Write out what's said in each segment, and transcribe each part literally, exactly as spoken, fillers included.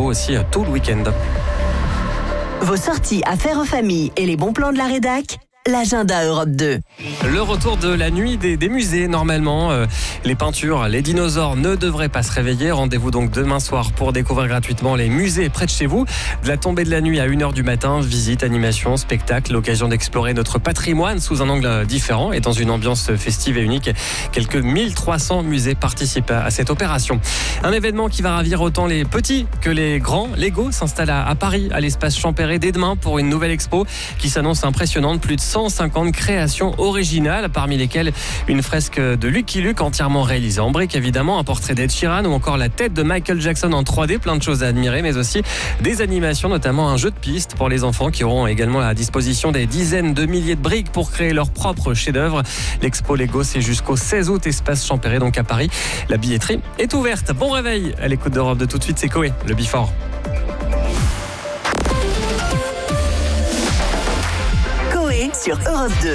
beau aussi tout le week-end. Vos sorties à faire en famille et les bons plans de la rédac, l'agenda Europe deux. Le retour de la nuit des, des musées, normalement. Euh, les peintures, les dinosaures ne devraient pas se réveiller. Rendez-vous donc demain soir pour découvrir gratuitement les musées près de chez vous. De la tombée de la nuit à une heure du matin, visite, animation, spectacle, l'occasion d'explorer notre patrimoine sous un angle différent et dans une ambiance festive et unique. Quelques mille trois cents musées participent à cette opération. Un événement qui va ravir autant les petits que les grands. Lego s'installe à, à Paris, à l'espace Champéret, dès demain pour une nouvelle expo qui s'annonce impressionnante. Plus de cent cinquante créations originales, parmi lesquelles une fresque de Lucky Luke entièrement réalisée en briques, évidemment, un portrait d'Ed Sheeran ou encore la tête de Michael Jackson en trois D, plein de choses à admirer, mais aussi des animations, notamment un jeu de piste pour les enfants qui auront également à disposition des dizaines de milliers de briques pour créer leur propre chef-d'œuvre. L'expo Lego, c'est jusqu'au seize août, espace Champéret, donc à Paris. La billetterie est ouverte. Bon réveil à l'écoute d'Europe de tout de suite, c'est Koé, le Before. Sur Europe deux.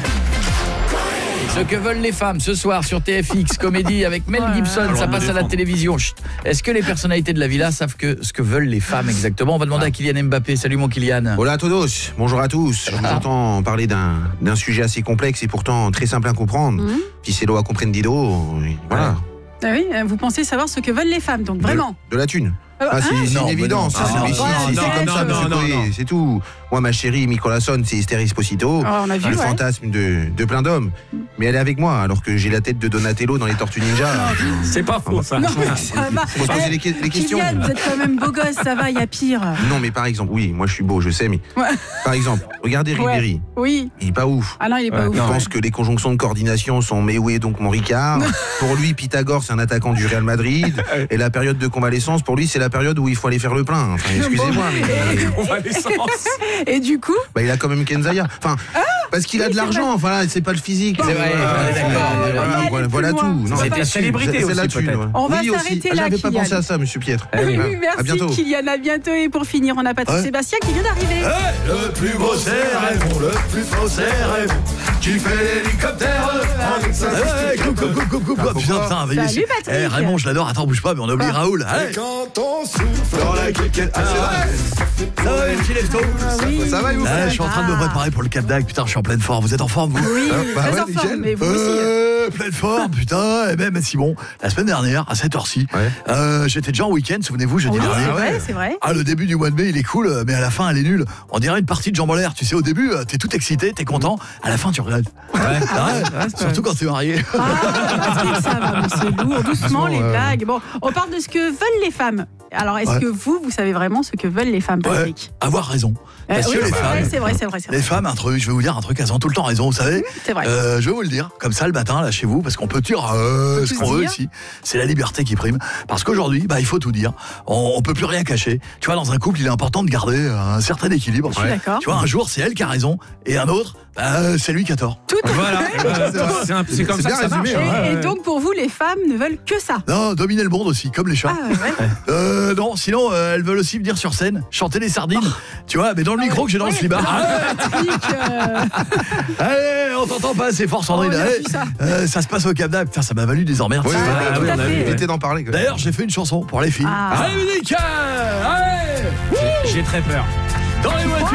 Ce que veulent les femmes ce soir sur T F X comédie avec Mel Gibson, ça passe à la télévision. Chut. Est-ce que les personnalités de la villa savent que ce que veulent les femmes exactement? On va demander à Kylian Mbappé. Salut mon Kylian. Hola a todos, bonjour à tous. Je vous entends parler d'un d'un sujet assez complexe et pourtant très simple à comprendre. Mm-hmm. Si c'est l'eau à comprendido, voilà. Ah oui, vous pensez savoir ce que veulent les femmes, donc vraiment. De, de la thune. Ah, c'est, c'est une évidence, c'est, c'est, c'est, c'est, c'est comme ça, monsieur Coé, c'est tout. Moi, ma chérie, Microlasson, c'est Esther Esposito, oh, on a vu, le ouais. fantasme de, de plein d'hommes. Mais elle est avec moi, alors que j'ai la tête de Donatello dans les Tortues Ninja. C'est pas faux, ça. Non, ça va. Faut se poser les, les questions. Kylian, vous êtes quand même beau gosse, ça va, il y a pire. Non, mais par exemple, oui, moi je suis beau, je sais, mais ouais. Par exemple, regardez Ribéry. Ouais. Oui. Il est pas ouf. Ah non, il est pas ouais, ouf. Il ouais. pense que les conjonctions de coordination sont Méoué, donc mon Ricard. Pour lui, Pythagore, c'est un attaquant du Real Madrid. Et la période de convalescence, pour lui, c'est la période où il faut aller faire le plein. Enfin, excusez-moi, mais. Convalescence. Et du coup bah, il a quand même Kenzaya. Enfin, ah, parce qu'il oui, a de l'argent. Enfin, là, c'est pas le physique. C'est vrai, euh, d'accord. Voilà, voilà, voilà tout. Non, c'est la célébrité aussi, c'est peut-être. Ouais. On va oui, s'arrêter aussi. là, ah, j'avais Kylian. pas pensé à ça, monsieur Pietre. Oui, oui, oui, merci, à bientôt. Kylian. À bientôt. Et pour finir, on a Patrick ouais. Sébastien qui vient d'arriver. Hey, le plus beau c'est Raymond, le plus beau c'est Raymond, qui fait l'hélicoptère avec sa hey, coupe, coupe, coupe, coupe, coupe. Putain, putain, veuillez. Salut, Patrick. Hey, Raymond, je l'adore. Attends, bouge pas, mais on a oublié Raoul. Et quand on souffle dans la guéquette. Ça va, les petits leftos? Ça va, vous? Je suis en train de me préparer pour le Cap d'Agde. Putain, je suis en pleine forme. Vous êtes en forme, vous? Oui, bah très ouais, en forme, mais vous aussi. Euh, pleine forme, putain. Et même, Simon, la semaine dernière, à cette heure-ci, ouais. euh, j'étais déjà en week-end, souvenez-vous, jeudi oui, dernier. C'est vrai, c'est vrai. Ah, le début du mois de mai, il est cool, mais à la fin, elle est nulle. On dirait une partie de jambes en l'air. Tu sais, au début, t'es tout excité, t'es content. À la fin, tu regrettes. Ouais. Ouais, ouais, surtout quand t'es marié. Ah, Patrick, ça va, mais c'est lourd. Doucement, les blagues. Bon, on parle de ce que veulent les femmes. Alors, est-ce ouais. que vous, vous savez vraiment ce que veulent les femmes, Patrick? Ouais, avoir raison. Parce euh, que oui, les c'est, femmes, vrai, c'est vrai, c'est vrai, c'est vrai. Les femmes, un truc, je vais vous dire un truc, elles ont tout le temps raison, vous savez. C'est vrai. Euh, je vais vous le dire, comme ça le matin, là, chez vous, parce qu'on peut dire euh, ce qu'on veut ici. C'est la liberté qui prime. Parce qu'aujourd'hui, bah, il faut tout dire. On, on peut plus rien cacher. Tu vois, dans un couple, il est important de garder un certain équilibre. Je suis d'accord. Tu vois, un jour, c'est elle qui a raison, et un autre, bah, c'est lui qui a tort. Tout à voilà. c'est, un, c'est comme c'est ça que ça marche. Et, hein. et donc, pour vous, les femmes ne veulent que ça. Non, dominer le monde aussi, comme les chats. Ah, ouais. euh, non, sinon, euh, elles veulent aussi venir sur scène, chanter les sardines. Oh. Tu vois, mais dans le micro que j'ai dans ouais. le slibard. Patrick, euh... Allez, on t'entend pas assez fort, Sandrine. Oh, Allez, ça. Euh, ça se passe au Cap d'Agde. Putain, ça m'a valu des emmerdes. Oui, ça. oui, ah, oui, on a évité d'en parler. D'ailleurs, j'ai fait une chanson pour les filles. Ah. Allez, musique. Allez, j'ai, j'ai très peur. Dans les voitures.